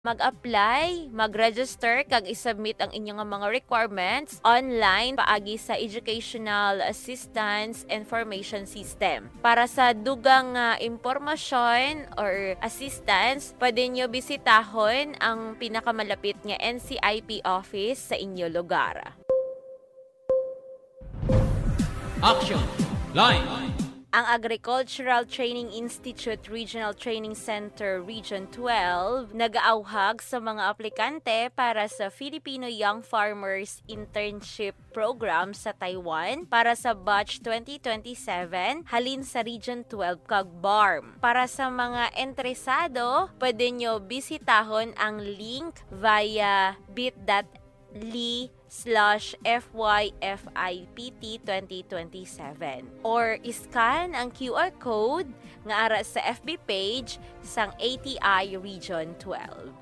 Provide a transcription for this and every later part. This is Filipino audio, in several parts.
Mag-apply, mag-register kag isubmit ang inyong mga requirements online paagi sa Educational Assistance Information System. Para sa dugang impormasyon or assistance, pwede nyo bisitahon ang pinakamalapit nga NCIP office sa inyo lugar. Action! Line! Ang Agricultural Training Institute Regional Training Center Region 12 nag-aauhag sa mga aplikante para sa Filipino Young Farmers Internship Program sa Taiwan para sa batch 2027 halin sa Region 12 kag BARM. Para sa mga interesado, pwede nyo bisitahon ang link via bit.ly/FYFIPT 2027 or iscan ang QR code nga ara sa FB page sang ATI Region 12.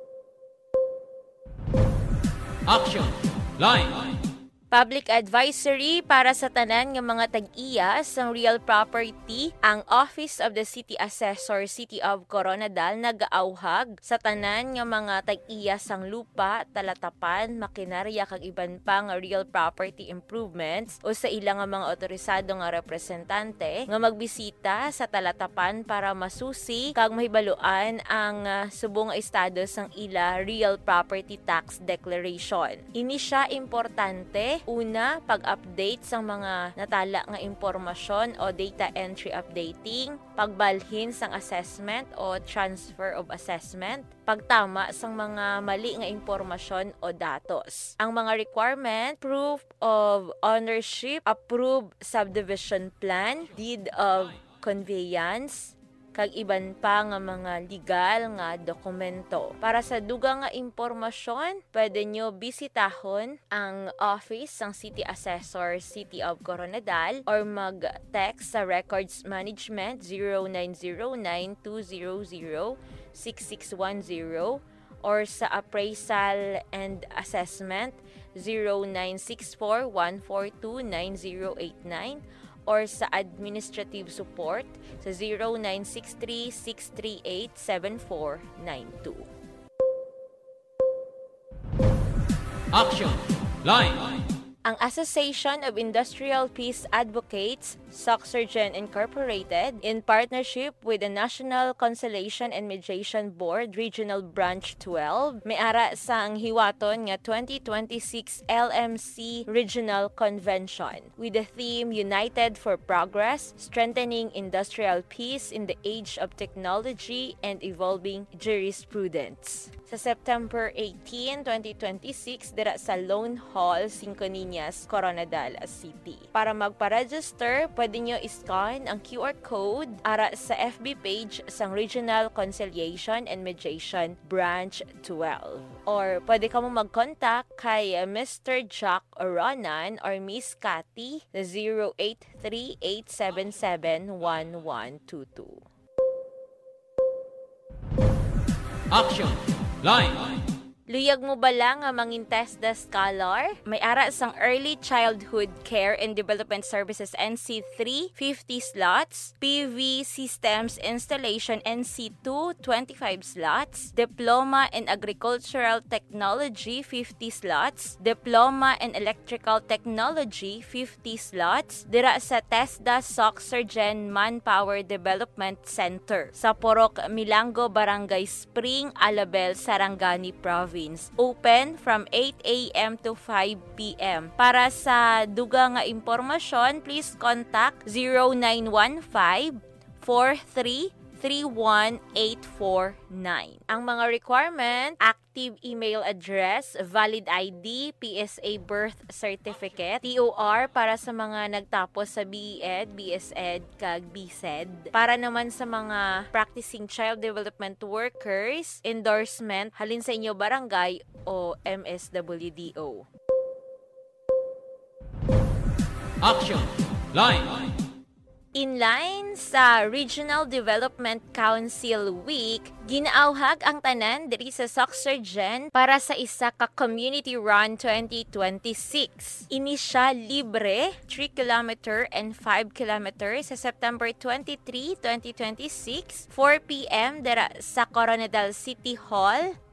Action! Line! Public advisory para sa tanan ng mga tag-iya sang real property, ang Office of the City Assessor City of Coronadal nag-aauhag sa tanan ng mga tag-iya sang lupa, talatapan, makinarya kag iban pa nga real property improvements o sa ilang mga otorisado nga representante nga magbisita sa talatapan para masusi kag mahibaluan ang subong estado sang ila real property tax declaration. Ini siya importante. Una, pag-update sa mga natala nga impormasyon o data entry updating, pagbalhin sang assessment o transfer of assessment, pagtama sang mga mali nga impormasyon o datos. Ang mga requirement, proof of ownership, approved subdivision plan, deed of conveyance, kag iban pa nga mga legal nga dokumento. Para sa dugang nga impormasyon, pwede nyo bisitahon ang office ng City Assessor City of Coronadal or mag-text sa Records Management 0909-200-6610 or sa Appraisal and Assessment 0964-142-9089 or sa administrative support sa 0963-638-7492. Action! Line! Ang Association of Industrial Peace Advocates, Soxurgen Incorporated, in partnership with the National Conciliation and Mediation Board Regional Branch 12, may ara sa ang hiwaton nga 2026 LMC Regional Convention with the theme United for Progress, Strengthening Industrial Peace in the Age of Technology and Evolving Jurisprudence. Sa September 18, 2026, dira sa Lone Hall, Cinco Niñas, Coronadal City. Para magpa-register, pwede nyo iscan ang QR code ara sa FB page sang Regional Conciliation and Mediation Branch 12. Or pwede ka mo mag-contact kay Mr. Jack Oronan or Miss Cathy na 0838771122. Action! Line! Luyag mo ba lang nga mangintes the scholar? May ara sang Early Childhood Care and Development Services NC3, 50 slots. PV Systems Installation NC2, 25 slots. Diploma in Agricultural Technology, 50 slots. Diploma in Electrical Technology, 50 slots. Dira sa TESDA Soxurgen Manpower Development Center sa Porok Milango, Barangay Spring, Alabel, Sarangani Province. Open from 8 a.m. to 5 p.m. Para sa dugang nga impormasyon, please contact 0915-43-31849. Ang mga requirement, active email address, valid ID, PSA birth certificate, TOR para sa mga nagtapos sa BEd, BSEd, kag BSED. Para naman sa mga practicing child development workers, endorsement halin sa inyo barangay o MSWDO. Action! Line! Inline sa Regional Development Council Week, ginaauhag ang tanan diri sa Soxurgen para sa isa ka Community Run 2026. Ini siya libre, 3 km and 5 km sa September 23, 2026, 4 p.m. dira sa Coronadal City Hall,